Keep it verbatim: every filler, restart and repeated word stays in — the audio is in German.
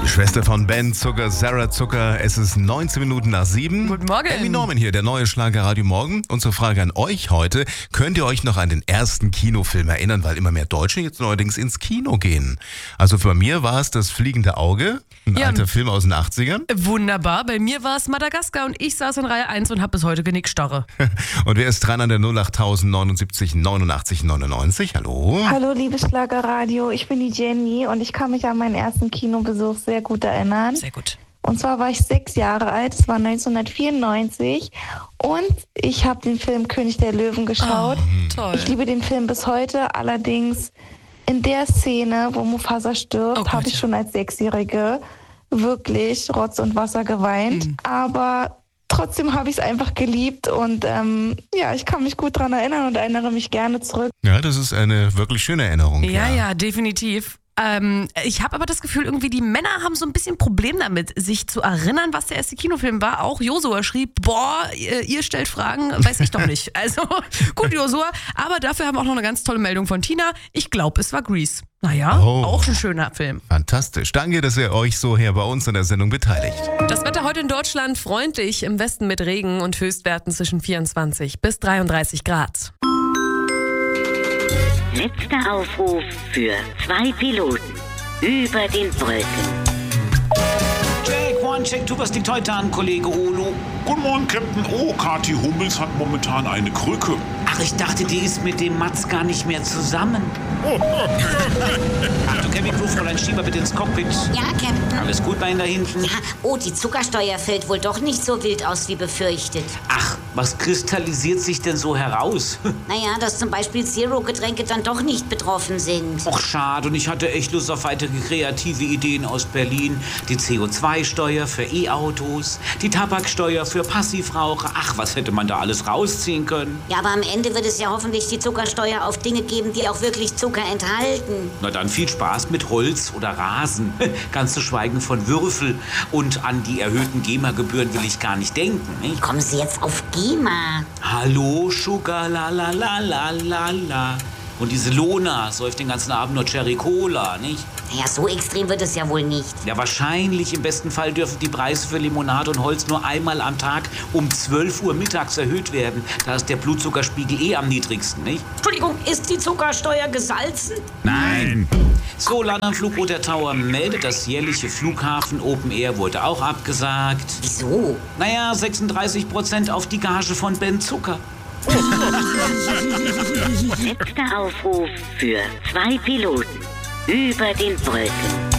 Schwester von Ben Zucker, Sarah Zucker. Es ist neunzehn Minuten nach sieben. Guten Morgen. Emmy Norman hier, der neue Schlager Radio Morgen. Unsere Frage an euch heute. Könnt ihr euch noch an den ersten Kinofilm erinnern, weil immer mehr Deutsche jetzt neuerdings ins Kino gehen? Also bei mir war es Das fliegende Auge, ein Ja. alter Film aus den achtzigern. Wunderbar. Bei mir war es Madagaskar und ich saß in Reihe eins und habe bis heute Genickstarre. Und wer ist dran an der null acht neunundsiebzig neunundachtzig neunundneunzig? Hallo? Hallo, liebes Schlagerradio, ich bin die Jenny und ich kann mich an meinen ersten Kinobesuch sehr gut erinnern. Sehr gut. Und zwar war ich sechs Jahre alt, es war neunzehnhundertvierundneunzig und ich habe den Film König der Löwen geschaut. Oh, toll. Ich liebe den Film bis heute, allerdings in der Szene, wo Mufasa stirbt, Oh Gott, habe ich ja. schon als Sechsjährige wirklich Rotz und Wasser geweint. Mhm. Aber trotzdem habe ich es einfach geliebt und ähm, ja, ich kann mich gut daran erinnern und erinnere mich gerne zurück. Ja, das ist eine wirklich schöne Erinnerung. Ja, ja, definitiv. Ähm, ich habe aber das Gefühl, irgendwie die Männer haben so ein bisschen Problem damit, sich zu erinnern, was der erste Kinofilm war. Auch Josua schrieb, boah, ihr, ihr stellt Fragen, weiß ich doch nicht. Also gut, Josua. Aber dafür haben wir auch noch eine ganz tolle Meldung von Tina. Ich glaube, es war Grease. Naja, Oh. auch ein schöner Film. Fantastisch. Danke, dass ihr euch so hier bei uns in der Sendung beteiligt. Das Wetter heute in Deutschland freundlich, im Westen mit Regen und Höchstwerten zwischen vierundzwanzig bis dreiunddreißig Grad. Letzter Aufruf für zwei Piloten über den Brücken. Jack, one check, tu, was liegt heute an, Kollege Olo? Guten Morgen, Captain. Oh, Kathi Hummels hat momentan eine Krücke. Ach, ich dachte, die ist mit dem Mats gar nicht mehr zusammen. Achtung, Kevin Crew, Fräulein Schieber, bitte ins Cockpit. Ja, Captain. Alles gut bei Ihnen da hinten? Ja, oh, die Zuckersteuer fällt wohl doch nicht so wild aus wie befürchtet. Ach, was kristallisiert sich denn so heraus? Naja, dass zum Beispiel Zero-Getränke dann doch nicht betroffen sind. Och, schade, und ich hatte echt Lust auf weitere kreative Ideen aus Berlin. Die C O zwei Steuer für E-Autos, die Tabaksteuer für Passivraucher. Ach, was hätte man da alles rausziehen können? Ja, aber am Ende wird es ja hoffentlich die Zuckersteuer auf Dinge geben, die auch wirklich Zucker enthalten. Na dann viel Spaß mit Holz oder Rasen. Ganz zu schweigen von Würfel. Und an die erhöhten GEMA-Gebühren will ich gar nicht denken. Nicht? Kommen Sie jetzt auf GEMA? Hallo, Sugar, la la la la la la. Und diese Lona säuft den ganzen Abend nur Cherry Cola, nicht? Naja, so extrem wird es ja wohl nicht. Ja, wahrscheinlich. Im besten Fall dürfen die Preise für Limonade und Holz nur einmal am Tag um zwölf Uhr mittags erhöht werden. Da ist der Blutzuckerspiegel eh am niedrigsten, nicht? Entschuldigung, ist die Zuckersteuer gesalzen? Nein. So, Landenflug der Tower meldet, das jährliche Flughafen Open Air wurde auch abgesagt. Wieso? Naja, sechsunddreißig Prozent auf die Gage von Ben Zucker. Letzter Aufruf für zwei Piloten über den Brücken.